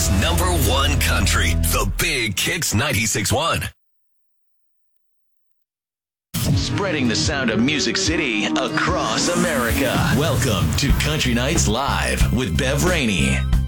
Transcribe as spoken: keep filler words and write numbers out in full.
Music's number one country, the Big Kicks ninety-six point one. Spreading the sound of Music City across America. Welcome to Country Nights Live with Bev Rainey.